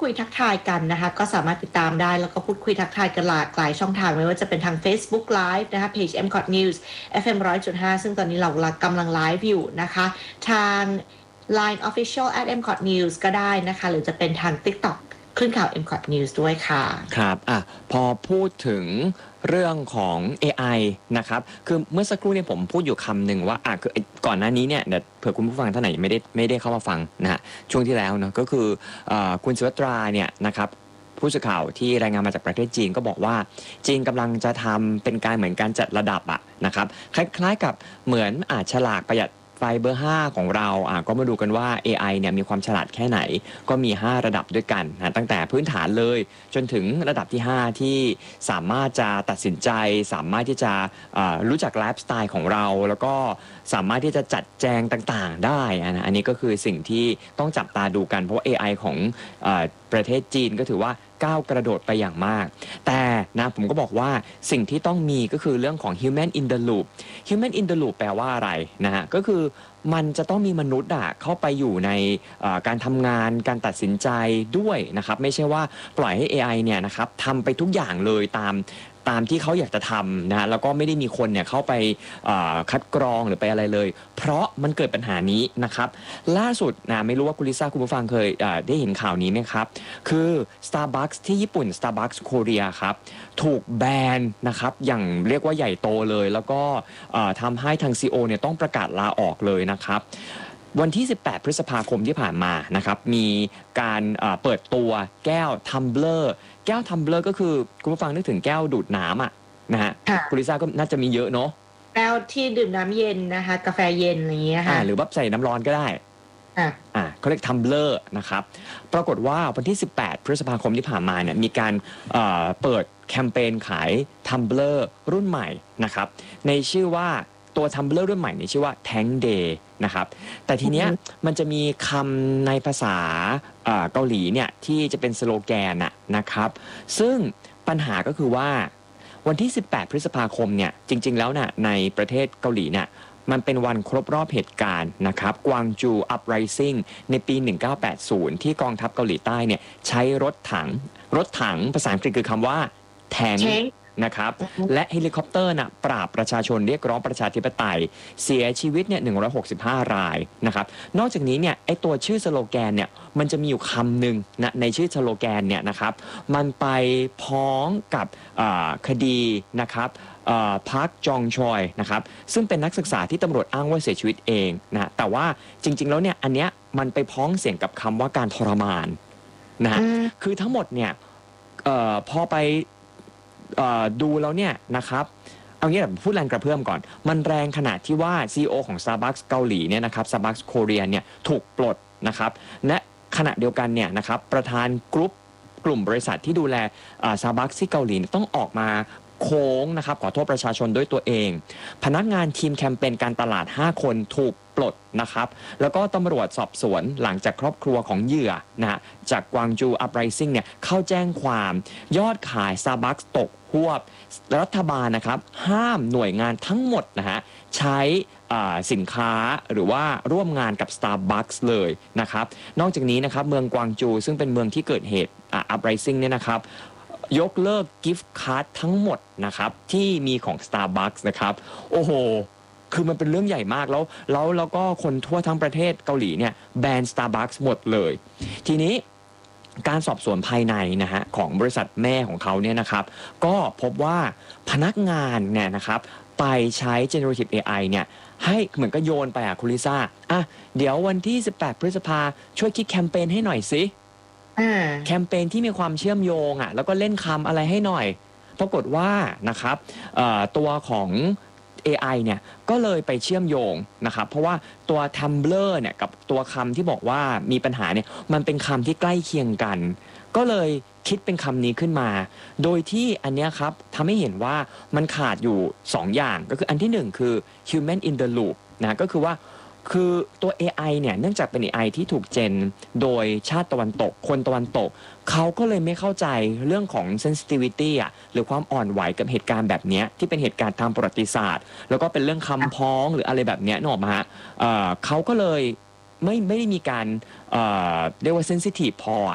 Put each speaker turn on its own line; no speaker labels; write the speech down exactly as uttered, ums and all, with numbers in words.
คุยทักทายกันนะคะก็สามารถติดตามได้แล้วก็พูดคุยทักทายกันหลากหลายช่องทางไม่ว่าจะเป็นทาง Facebook Live นะคะเพจ เอ็ม คอท News เอฟ เอ็ม หนึ่งร้อยจุดห้า ซึ่งตอนนี้เรากำลังไลฟ์อยู่นะคะทาง ไลน์ Official แอท เอ็ม คอท News ก็ได้นะคะหรือจะเป็นทาง TikTok คลื่นข่าว เอ็ม คอท News ด้วยค่ะ
ครับอ่ะพอพูดถึงเรื่องของ เอ ไอ นะครับคือเมื่อสักครู่เนี่ยผมพูดอยู่คำหนึ่งว่าอ่ะคือก่อนหน้านี้เนี่ยเดี๋ยวเผื่อคุณผู้ฟังท่านไหนไม่ได้ไม่ได้เข้ามาฟังนะฮะช่วงที่แล้วเนาะก็คืออ่าคุณสุวัตราเนี่ยนะครับผู้สื่อข่าวที่รายงานมาจากประเทศจีนก็บอกว่าจีนกำลังจะทำเป็นการเหมือนการจัดระดับอะนะครับคล้ายๆกับเหมือนอาจฉลากประหยัดไฟเบอร์ห้าของเราอ่ะก็มาดูกันว่า เอ ไอ เนี่ยมีความฉลาดแค่ไหนก็มีห้าระดับด้วยกันนะตั้งแต่พื้นฐานเลยจนถึงระดับที่ห้าที่สามารถจะตัดสินใจสามารถที่จะรู้จักไลฟ์สไตล์ของเราแล้วก็สามารถที่จะจัดแจงต่างๆได้นะอันนี้ก็คือสิ่งที่ต้องจับตาดูกันเพราะว่า เอ ไอ ของเอ่อประเทศจีนก็ถือว่าก้าวกระโดดไปอย่างมากแต่นะผมก็บอกว่าสิ่งที่ต้องมีก็คือเรื่องของ human in the loop human in the loop แปลว่าอะไรนะฮะก็คือมันจะต้องมีมนุษย์อะเข้าไปอยู่ในการทำงานการตัดสินใจด้วยนะครับไม่ใช่ว่าปล่อยให้ เอ ไอ เนี่ยนะครับทำไปทุกอย่างเลยตามตามที่เขาอยากจะทำนะฮะแล้วก็ไม่ได้มีคนเนี่ยเข้าไปคัดกรองหรือไปอะไรเลยเพราะมันเกิดปัญหานี้นะครับล่าสุดนะไม่รู้ว่าคุณลิซ่าคุณผู้ฟังเคยได้เห็นข่าวนี้ไหมครับคือ Starbucks ที่ญี่ปุ่น Starbucks โคเรียครับถูกแบนนะครับอย่างเรียกว่าใหญ่โตเลยแล้วก็ทำให้ทาง ซี อี โอ เนี่ยต้องประกาศลาออกเลยนะครับวันที่สิบแปดพฤษภาคมที่ผ่านมานะครับมีการเปิดตัวแก้วทัมเบลอร์แก้วทัมเบลอร์ก็คือคุณผู้ฟังนึกถึงแก้วดูดน้ำอ่ะนะฮะคุณลิซ่าก็น่าจะมีเยอะเนาะ
แก้วที่ดื่มน้ำเย็นนะคะกาแฟเย็นอะไรอย่างเงี้ยค่ะ
หรือว่าใส่น้ำร้อนก็ได้
อ่า
อ่าเขาเรียกทัมเบลอร์นะครับปรากฏว่าวันที่สิบแปดพฤษภาคมที่ผ่านมาเนี่ยมีการเปิดแคมเปญขายทัมเบลอร์รุ่นใหม่นะครับในชื่อว่าตัวทัมเบลอร์รุ่นใหม่นี่ชื่อว่า Tank Day นะครับแต่ทีเนี้ยมันจะมีคำในภาษาเกาหลีเนี่ยที่จะเป็นสโลแกนน่ะนะครับซึ่งปัญหาก็คือว่าวันที่สิบแปดพฤษภาคมเนี่ยจริงๆแล้วน่ะในประเทศเกาหลีเนี่ยมันเป็นวันครบรอบเหตุการณ์นะครับกวางจูอัพไรซิ่งในปีหนึ่งเก้าแปดศูนย์ที่กองทัพเกาหลีใต้เนี่ยใช้รถถังรถถังภาษาอังกฤษคือคำว่าแทงนะครับและเฮลิคอปเตอร์น่ะปราบประชาชนเรียกร้องประชาธิปไตยเสียชีวิตเนี่ยหนึ่งร้อยหกสิบห้ารายนะครับนอกจากนี้เนี่ยไอตัวชื่อสโลแกนเนี่ยมันจะมีอยู่คำหนึ่งนะในชื่อสโลแกนเนี่ยนะครับมันไปพ้องกับคดีนะครับพักจองชอยนะครับซึ่งเป็นนักศึกษาที่ตำรวจอ้างว่าเสียชีวิตเองนะแต่ว่าจริงๆแล้วเนี่ยอันเนี้ยมันไปพ้องเสียงกับคำว่าการทรมานนะฮะคือทั้งหมดเนี่ยพอไปดูแล้วเนี่ยนะครับเอางี้แบบพูดแรงกระเพื่อมก่อนมันแรงขนาดที่ว่า ซี อี โอ ของ Starbucks เกาหลีเนี่ยนะครับ Starbucks โคเรียเนี่ยถูกปลดนะครับและขณะเดียวกันเนี่ยนะครับประธานกรุ๊ปกลุ่มบริษัทที่ดูแล Starbucks ที่เกาหลีต้องออกมาโค้งนะครับขอโทษประชาชนด้วยตัวเองพนักงานทีมแคมเปญการตลาดห้าคนถูกปลดนะครับแล้วก็ตำรวจสอบสวนหลังจากครอบครัวของเหยื่อนะฮะจากกวางจูอัพไรซิ่งเนี่ยเข้าแจ้งความยอดขาย Starbucks ตกหวบรัฐบาลนะครับห้ามหน่วยงานทั้งหมดนะฮะใช้สินค้าหรือว่าร่วมงานกับ Starbucks เลยนะครับนอกจากนี้นะครับเมืองกวางจูซึ่งเป็นเมืองที่เกิดเหตุอัพไรซิ่งเนี่ยนะครับยกเลิกกิฟต์การ์ดทั้งหมดนะครับที่มีของ Starbucks นะครับโอ้โหคือมันเป็นเรื่องใหญ่มากแล้วแล้วแล้วก็คนทั่วทั้งประเทศเกาหลีเนี่ยแบน Starbucks หมดเลยทีนี้การสอบสวนภายในนะฮะของบริษัทแม่ของเขาเนี่ยนะครับก็พบว่าพนักงานเนี่ยนะครับไปใช้ generative เอ ไอ เนี่ยให้เหมือนก็โยนไปอ่ะคุณลิซ่าอ่ะเดี๋ยววันที่สิบแปดพฤษภาช่วยคิดแคมเปญให้หน่อยสิแคมเปญที่มีความเชื่อมโยงอ่ะแล้วก็เล่นคำอะไรให้หน่อยปรากฏว่านะครับตัวของ เอ ไอ เนี่ยก็เลยไปเชื่อมโยงนะครับเพราะว่าตัว Tumblr เนี่ยกับตัวคำที่บอกว่ามีปัญหาเนี่ยมันเป็นคำที่ใกล้เคียงกันก็เลยคิดเป็นคำนี้ขึ้นมาโดยที่อันนี้ครับทำให้เห็นว่ามันขาดอยู่สองอย่างก็คืออันที่หนึ่งคือ human in the loop นะก็คือว่าคือตัว เอ ไอ เนี่ยเนื่องจากเป็น เอ ไอ ที่ถูกเจนโดยชาติตะวันตกคนตะวันตกเขาก็เลยไม่เข้าใจเรื่องของ sensitivity อ่ะหรือความอ่อนไหวกับเหตุการณ์แบบนี้ที่เป็นเหตุการณ์ทางประวัติศาสตร์แล้วก็เป็นเรื่องคำพ้องหรืออะไรแบบนี้นึกออกมาฮะเขาก็เลยไม่ไม่ได้มีการเอ่อเรียกว่า sensitive พอ